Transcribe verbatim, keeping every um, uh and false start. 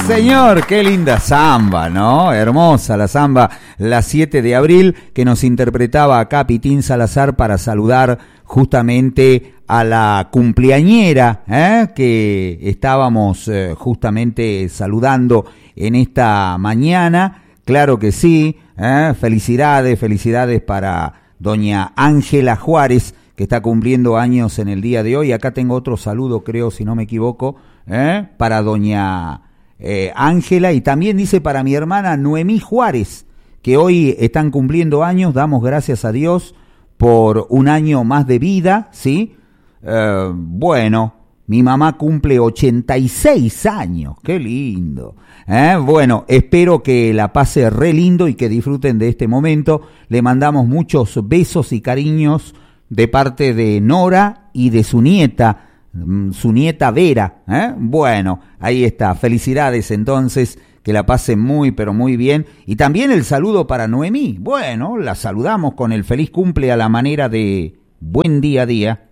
señor, qué linda samba, ¿no? Hermosa la samba, la siete de abril, que nos interpretaba acá Pitín Salazar para saludar justamente a la cumpleañera, ¿eh? Que estábamos eh, justamente saludando en esta mañana. Claro que sí, ¿eh? Felicidades, felicidades para doña Ángela Juárez, que está cumpliendo años en el día de hoy. Acá tengo otro saludo, creo, si no me equivoco, ¿eh? para doña eh, Ángela, y también dice para mi hermana Noemí Juárez, que hoy están cumpliendo años. Damos gracias a Dios por un año más de vida, ¿sí? Eh, bueno, mi mamá cumple ochenta y seis años, qué lindo. ¿Eh? Bueno, espero que la pase re lindo y que disfruten de este momento. Le mandamos muchos besos y cariños de parte de Nora y de su nieta, su nieta Vera, ¿eh? Bueno, ahí está, felicidades entonces, que la pasen muy pero muy bien, y también el saludo para Noemí. Bueno, la saludamos con el feliz cumple a la manera de buen día a día.